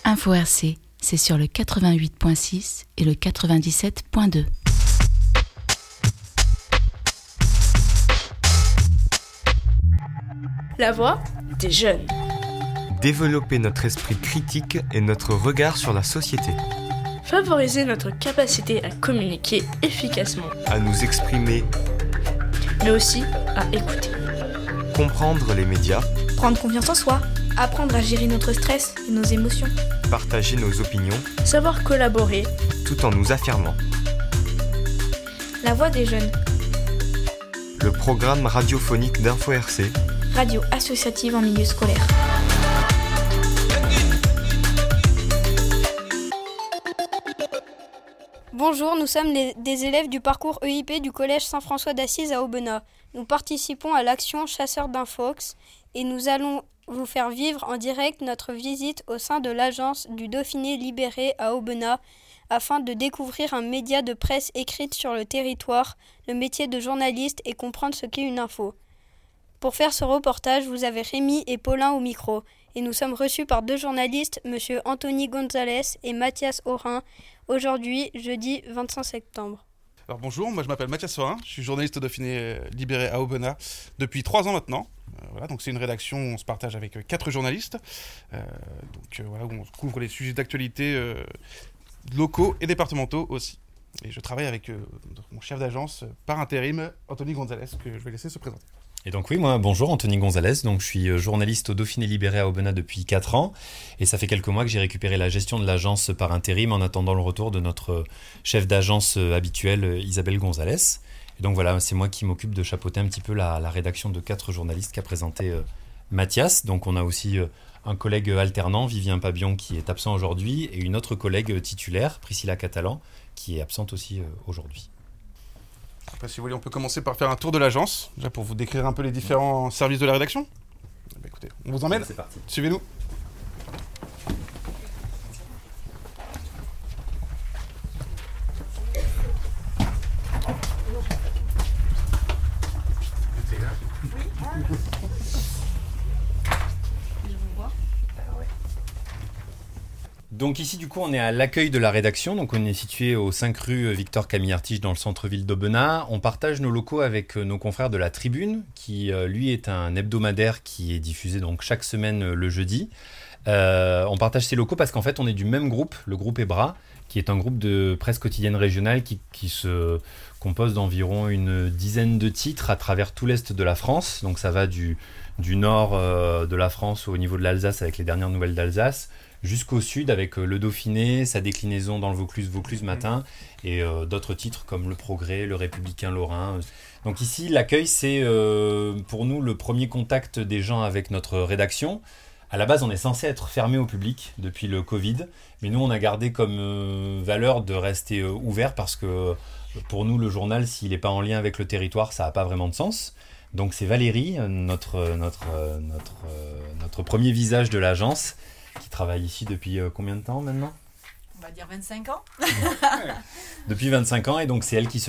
Info RC, c'est sur le 88.6 et le 97.2. La voix des jeunes. Développer notre esprit critique et notre regard sur la société. Favoriser notre capacité à communiquer efficacement. À nous exprimer. Mais aussi à écouter. Comprendre les médias. Prendre confiance en soi. Apprendre à gérer notre stress et nos émotions. Partager nos opinions. Savoir collaborer. Tout en nous affirmant. La voix des jeunes. Le programme radiophonique d'Info RC. Radio associative en milieu scolaire. Bonjour, nous sommes des élèves du parcours EIP du collège Saint-François d'Assise à Aubenas. Nous participons à l'action Chasseurs d'Infox et nous allons vous faire vivre en direct notre visite au sein de l'agence du Dauphiné libéré à Aubenas afin de découvrir un média de presse écrite sur le territoire, le métier de journaliste et comprendre ce qu'est une info. Pour faire ce reportage, vous avez Rémi et Paulin au micro et nous sommes reçus par deux journalistes, M. Anthony Gonzalez et Mathias Aurin, aujourd'hui, jeudi 25 septembre. Alors bonjour, moi je m'appelle Mathias Aurin, je suis journaliste au Dauphiné libéré à Aubenas depuis 3 ans maintenant. Donc c'est une rédaction où on se partage avec 4 journalistes, où on couvre les sujets d'actualité locaux et départementaux aussi. Et je travaille avec mon chef d'agence par intérim, Anthony Gonzalez, que je vais laisser se présenter. Et donc oui, moi, bonjour, Anthony Gonzalez, donc je suis journaliste au Dauphiné libéré à Aubenas depuis 4 ans, et ça fait quelques mois que j'ai récupéré la gestion de l'agence par intérim en attendant le retour de notre chef d'agence habituelle, Isabelle Gonzalez. Et donc voilà, c'est moi qui m'occupe de chapeauter un petit peu la rédaction de 4 journalistes qu'a présenté Mathias. Donc on a aussi un collègue alternant, Vivien Pabion, qui est absent aujourd'hui, et une autre collègue titulaire, Priscilla Catalan, qui est absente aussi aujourd'hui. Après, si vous voulez, on peut commencer par faire un tour de l'agence, déjà pour vous décrire un peu les différents services de la rédaction. Écoutez, on vous emmène ? C'est parti. Suivez-nous. Donc ici, du coup, on est à l'accueil de la rédaction. Donc on est situé aux 5 rue Victor Camille Artiche dans le centre-ville d'Aubenas. On partage nos locaux avec nos confrères de la Tribune, qui lui est un hebdomadaire qui est diffusé donc chaque semaine le jeudi. On partage ces locaux parce qu'en fait, on est du même groupe, le groupe EBRA, qui est un groupe de presse quotidienne régionale qui se compose d'environ une dizaine de titres à travers tout l'est de la France. Donc ça va du nord de la France au niveau de l'Alsace avec les dernières nouvelles d'Alsace, jusqu'au sud avec le Dauphiné, sa déclinaison dans le Vaucluse matin et d'autres titres comme Le Progrès, Le Républicain Lorrain. Donc ici, l'accueil, c'est pour nous le premier contact des gens avec notre rédaction. À la base, on est censé être fermé au public depuis le Covid, mais nous, on a gardé comme valeur de rester ouvert parce que pour nous, le journal, s'il n'est pas en lien avec le territoire, ça n'a pas vraiment de sens. Donc c'est Valérie, notre premier visage de l'agence, qui travaille ici depuis combien de temps maintenant ? On va dire 25 ans. Depuis 25 ans, et donc c'est elle qui se